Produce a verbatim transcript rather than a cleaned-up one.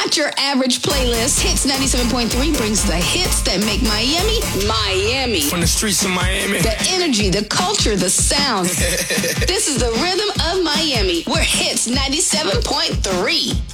not your average playlist. Hits ninety-seven point three brings the hits that make Miami, Miami. From the streets of Miami. The energy, the culture, the sounds. This is the rhythm of Miami. We're Hits ninety-seven point three.